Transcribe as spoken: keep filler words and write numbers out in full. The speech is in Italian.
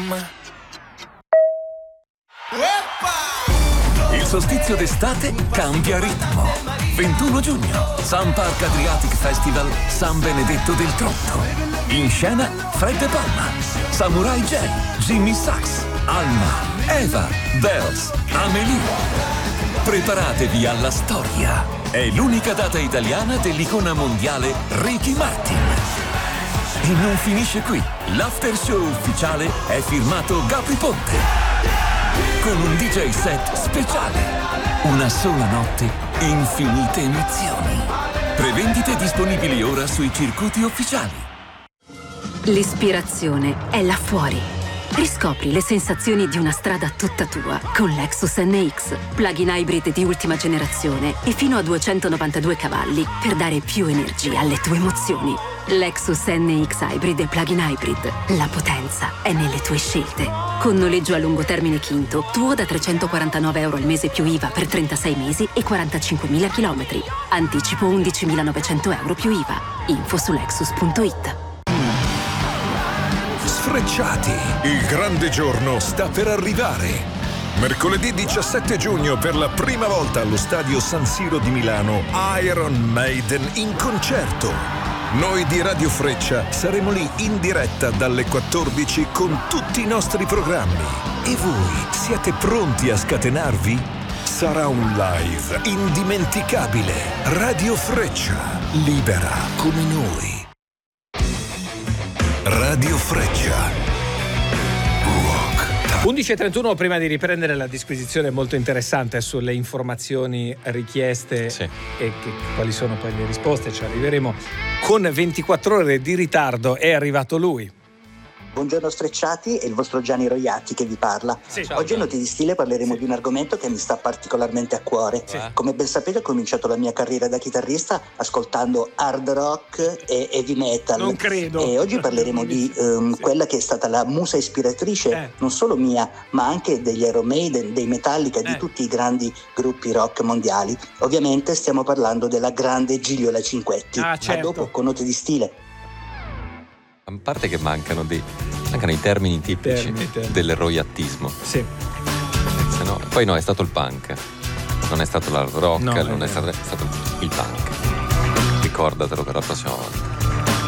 Il solstizio d'estate cambia ritmo. ventuno giugno, Sun Park Adriatic Festival San Benedetto del Tronto. In scena Fred De Palma, Samurai J, Jimmy Sachs, Alma, Eva, Bells, Amelie. Preparatevi alla storia. È l'unica data italiana dell'icona mondiale Ricky Martin. E non finisce qui. L'after show ufficiale è firmato Gabri Ponte. Con un D J set speciale. Una sola notte, infinite emozioni. Prevendite disponibili ora sui circuiti ufficiali. L'ispirazione è là fuori. Riscopri le sensazioni di una strada tutta tua con Lexus N X. Plug-in hybrid di ultima generazione e fino a duecentonovantadue cavalli per dare più energia alle tue emozioni. Lexus N X Hybrid e Plug-in Hybrid. La potenza è nelle tue scelte. Con noleggio a lungo termine Quinto, tuo da trecentoquarantanove euro al mese più I V A per trentasei mesi e quarantacinquemila chilometri. Anticipo undicimilanovecento euro più I V A. Info su lexus punto it. Sfrecciati, il grande giorno sta per arrivare. Mercoledì diciassette giugno, per la prima volta allo stadio San Siro di Milano, Iron Maiden in concerto. Noi di Radio Freccia saremo lì in diretta dalle quattordici con tutti i nostri programmi. E voi siete pronti a scatenarvi? Sarà un live indimenticabile. Radio Freccia, libera come noi. Radio Freccia. undici e trentuno, prima di riprendere la disquisizione molto interessante sulle informazioni richieste, sì, e che, quali sono poi le risposte, ci arriveremo. Con ventiquattro ore di ritardo è arrivato lui. Buongiorno Sfrecciati, è il vostro Gianni Roiatti che vi parla. Sì, Oggi a Noti di Stile parleremo sì. di un argomento che mi sta particolarmente a cuore. Sì. Come ben sapete ho cominciato la mia carriera da chitarrista ascoltando hard rock e heavy metal. Non credo. E oggi parleremo di um, sì. quella che è stata la musa ispiratrice, eh. non solo mia, ma anche degli Iron Maiden, dei Metallica, eh. di tutti i grandi gruppi rock mondiali. Ovviamente stiamo parlando della grande Gigliola Cinquetti. Ah, certo. A dopo con Noti di Stile. A parte che mancano, dei, mancano i termini tipici termini, termini. dell'eroiattismo. Sì. Se no, poi no, è stato il punk. Non è stato l'hard rock, no, non è, è, stato, è stato il punk. Ricordatelo per la prossima volta.